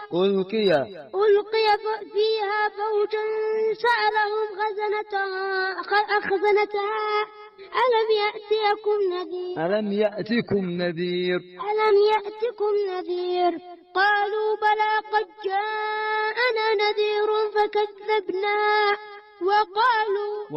ألقي فيها فوج سألهم خزنتها ألم يأتكم نذير قالوا بلى قد جاءنا نذير فكذبنا وقالوا